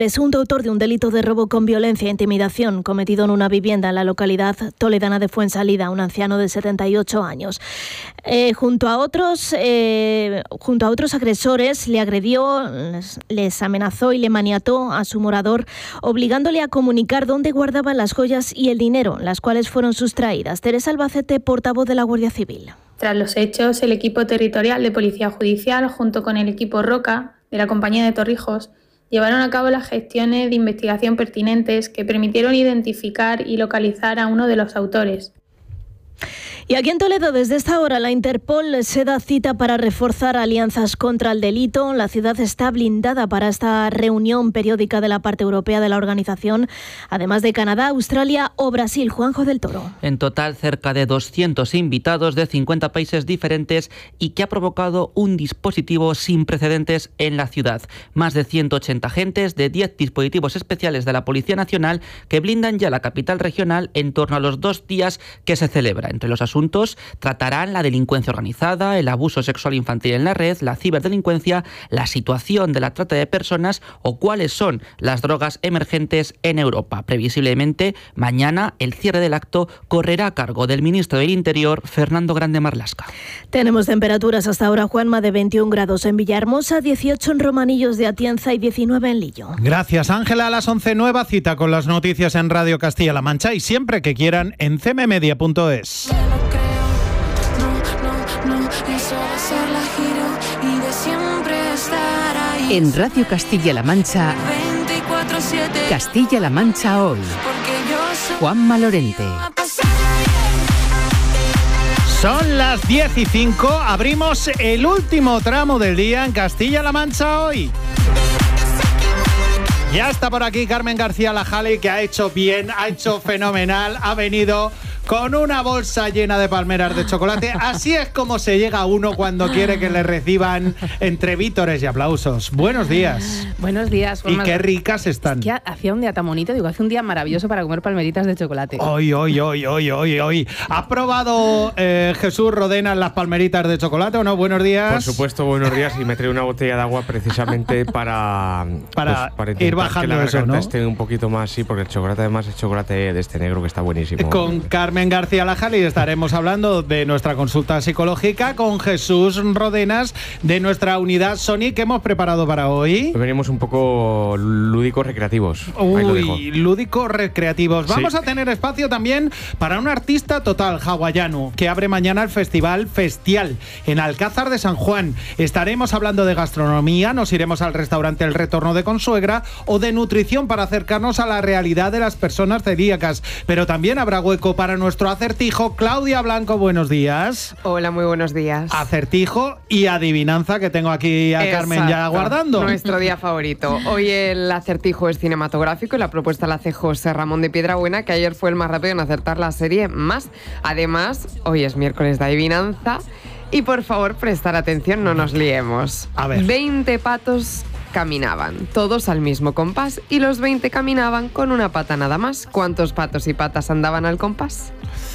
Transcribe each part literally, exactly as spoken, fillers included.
Presunto autor de un delito de robo con violencia e intimidación cometido en una vivienda en la localidad toledana de Fuensalida, un anciano de setenta y ocho años. Eh, junto a otros, eh, junto a otros agresores, le agredió, les, les amenazó y le maniató a su morador, obligándole a comunicar dónde guardaban las joyas y el dinero, las cuales fueron sustraídas. Teresa Albacete, portavoz de la Guardia Civil. Tras los hechos, el equipo territorial de Policía Judicial, junto con el equipo Roca de la Compañía de Torrijos, llevaron a cabo las gestiones de investigación pertinentes que permitieron identificar y localizar a uno de los autores. Y aquí en Toledo, desde esta hora, la Interpol se da cita para reforzar alianzas contra el delito. La ciudad está blindada para esta reunión periódica de la parte europea de la organización, además de Canadá, Australia o Brasil. Juanjo del Toro. En total, cerca de doscientos invitados de cincuenta países diferentes y que ha provocado un dispositivo sin precedentes en la ciudad. Más de ciento ochenta agentes de diez dispositivos especiales de la Policía Nacional que blindan ya la capital regional en torno a los dos días que se celebra. Entre los asuntos tratarán la delincuencia organizada, el abuso sexual infantil en la red, la ciberdelincuencia, la situación de la trata de personas o cuáles son las drogas emergentes en Europa. Previsiblemente, mañana el cierre del acto correrá a cargo del ministro del Interior, Fernando Grande Marlaska. Tenemos temperaturas hasta ahora, Juanma, de veintiún grados en Villahermosa, dieciocho en Romanillos de Atienza y diecinueve en Lillo. Gracias, Ángela. A las once, nueva cita con las noticias en Radio Castilla-La Mancha y siempre que quieran en c m media punto es. En Radio Castilla-La Mancha, Castilla-La Mancha hoy. Juanma Lorente. Son las diez y cinco, abrimos el último tramo del día en Castilla-La Mancha hoy. Ya está por aquí Carmen García Lajali, que ha hecho bien, ha hecho fenomenal, ha venido con una bolsa llena de palmeras de chocolate. Así es como se llega uno cuando quiere que le reciban entre vítores y aplausos. Buenos días. Buenos días, Juanma. Y qué ricas están. Es que hacía un día tan bonito, digo, hace un día maravilloso para comer palmeritas de chocolate. Hoy, hoy, hoy, hoy, hoy, hoy. ¿Has probado, eh, Jesús Rodenas, las palmeritas de chocolate o no? Buenos días. Por supuesto, buenos días. Y me trae una botella de agua precisamente para, para, pues, para ir bajando que la eso, ¿no? esté un poquito más, sí, porque el chocolate además es chocolate de este negro que está buenísimo. Con Carmen García Lajali estaremos hablando de nuestra consulta psicológica con Jesús Rodenas de nuestra unidad Sony que hemos preparado para hoy. Venimos un poco lúdicos recreativos. Uy, lúdicos recreativos. Sí. Vamos a tener espacio también para un artista total hawaiano que abre mañana el Festival Festial en Alcázar de San Juan. Estaremos hablando de gastronomía, nos iremos al restaurante El Retorno de Consuegra o de nutrición para acercarnos a la realidad de las personas celíacas. Pero también habrá hueco para nuestro acertijo. Claudia Blanco, buenos días. Hola, muy buenos días. Acertijo y adivinanza, que tengo aquí a Exacto. Carmen ya aguardando. Nuestro día favorito. Hoy el acertijo es cinematográfico y la propuesta la hace José Ramón de Piedrabuena, que ayer fue el más rápido en acertar la serie Más. Además, hoy es miércoles de adivinanza y por favor prestar atención, no nos liemos. A ver. veinte patos caminaban, todos al mismo compás, y los veinte caminaban con una pata nada más. ¿Cuántos patos y patas andaban al compás?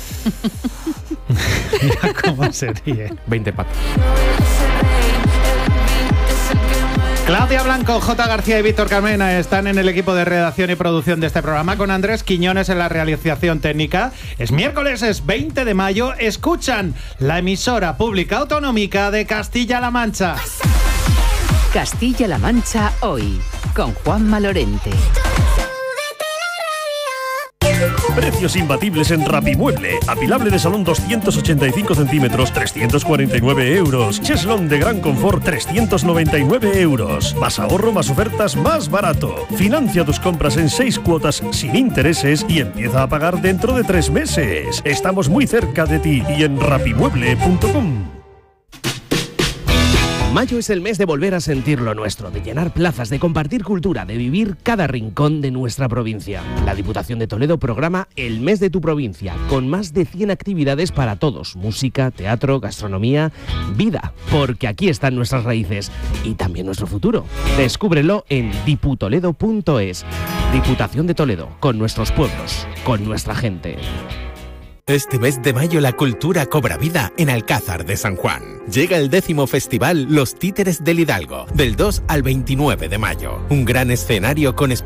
Mira cómo se ríe. veinte patos. Claudia Blanco, J. García y Víctor Carmena están en el equipo de redacción y producción de este programa, con Andrés Quiñones en la realización técnica. Es miércoles, es veinte de mayo. Escuchan la emisora pública autonómica de Castilla-La Mancha. Castilla-La Mancha hoy, con Juanma Lorente. Precios imbatibles en Rapimueble. Apilable de salón doscientos ochenta y cinco centímetros, trescientos cuarenta y nueve euros. Cheslón de gran confort, trescientos noventa y nueve euros. Más ahorro, más ofertas, más barato. Financia tus compras en seis cuotas sin intereses y empieza a pagar dentro de tres meses. Estamos muy cerca de ti y en rapimueble punto com. Mayo es el mes de volver a sentir lo nuestro, de llenar plazas, de compartir cultura, de vivir cada rincón de nuestra provincia. La Diputación de Toledo programa el Mes de tu Provincia, con más de cien actividades para todos. Música, teatro, gastronomía, vida, porque aquí están nuestras raíces y también nuestro futuro. Descúbrelo en diputoledo punto es. Diputación de Toledo, con nuestros pueblos, con nuestra gente. Este mes de mayo la cultura cobra vida en Alcázar de San Juan. Llega el décimo festival Los Títeres del Hidalgo, del dos al veintinueve de mayo. Un gran escenario con